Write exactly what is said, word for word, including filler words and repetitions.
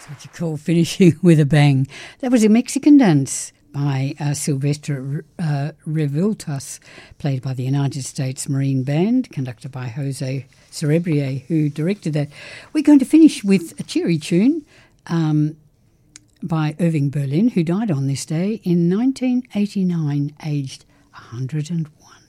What you call finishing with a bang. That was a Mexican dance by uh, Silvestre uh, Revueltas, played by the United States Marine Band, conducted by Jose Cerebrier, who directed that. We're going to finish with a cheery tune um, by Irving Berlin, who died on this day in nineteen eighty-nine, aged one hundred and one.